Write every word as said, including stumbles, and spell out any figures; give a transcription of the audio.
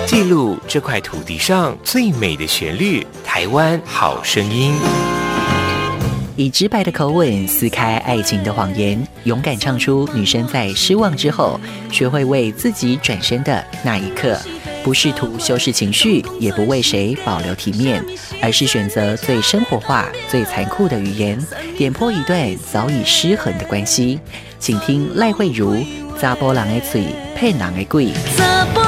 记录这块土地上最美的旋律，台湾好声音。 以直白的口吻撕开爱情的谎言，勇敢唱出女生在失望之后学会为自己转身的那一刻，不试图修饰情绪，也不为谁保留体面，而是选择最生活化最残酷的语言，点破一段早已失衡的关系。请听赖慧如查甫人的嘴骗人的鬼。